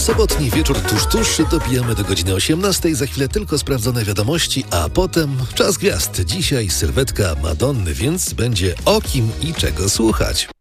Sobotni wieczór tuż, dobijamy do godziny 18. Za chwilę tylko sprawdzone wiadomości, a potem czas gwiazd. Dzisiaj sylwetka Madonny, więc będzie o kim i czego słuchać.